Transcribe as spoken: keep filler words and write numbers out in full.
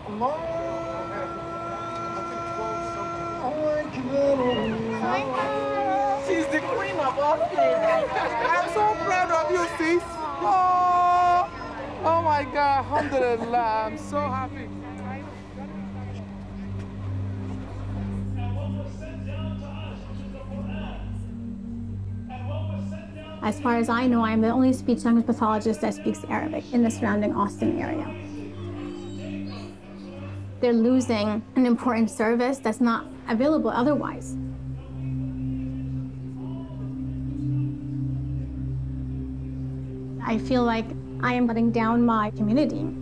She's the queen of all things. I'm so proud of you, sis. Oh, oh my God, alhamdulillah, I'm so happy. As far as I know, I am the only speech language pathologist that speaks Arabic in the surrounding Austin area. They're losing an important service that's not available otherwise. I feel like I am letting down my community.